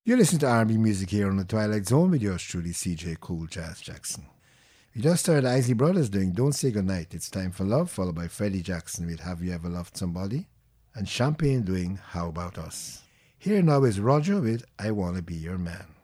You listen to R&B music here on The Twilight Zone with yours truly, CJ Cool Jazz Jackson. We just heard Isley Brothers doing Don't Say Goodnight, It's Time for Love, followed by Freddie Jackson with Have You Ever Loved Somebody, and Champagne doing How About Us. Here now is Roger with I Wanna Be Your Man.